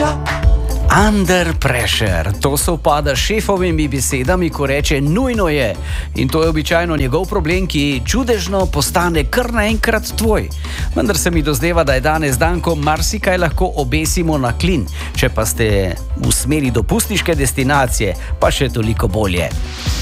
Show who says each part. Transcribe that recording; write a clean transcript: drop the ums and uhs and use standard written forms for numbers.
Speaker 1: Under pressure, to se upada s šefovimi besedami, ko reče nujno je. In to je običajno njegov problem, ki čudežno postane kar naenkrat tvoj. Vendar se mi dozdeva, da je danes dan, ko marsikaj lahko obesimo na klin. Če pa ste v smeri dopustniške destinacije, pa še toliko bolje.